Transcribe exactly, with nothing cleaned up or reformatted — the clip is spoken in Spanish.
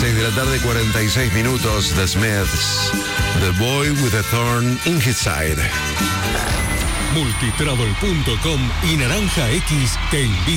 seis de la tarde, cuarenta y seis minutos. The Smiths, The Boy with a Thorn in His Side. Multitravel punto com y Naranja X te invitan